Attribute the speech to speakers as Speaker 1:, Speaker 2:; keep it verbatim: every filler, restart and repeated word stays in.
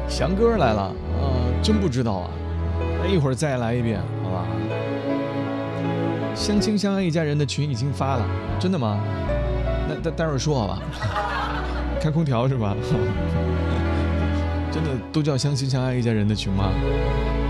Speaker 1: 翔哥来了啊、呃，真不知道啊，那一会儿再来一遍，好吧？相亲相爱一家人的群已经发了，真的吗？那待待会儿说好吧。开空调是吧？真的都叫相亲相爱一家人的群吗？